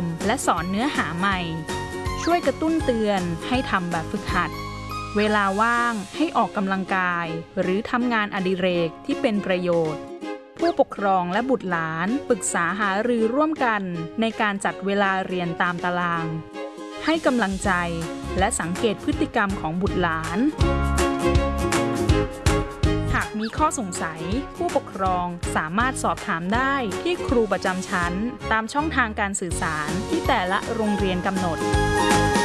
มและสอนเนื้อหาใหม่ช่วยกระตุ้นเตือนให้ทำแบบฝึกหัดเวลาว่างให้ออกกำลังกายหรือทำงานอดิเรกที่เป็นประโยชน์ผู้ปกครองและบุตรหลานปรึกษาหารือร่วมกันในการจัดเวลาเรียนตามตารางให้กำลังใจและสังเกตพฤติกรรมของบุตรหลานหากมีข้อสงสัยผู้ปกครองสามารถสอบถามได้ที่ครูประจำชั้นตามช่องทางการสื่อสารที่แต่ละโรงเรียนกำหนด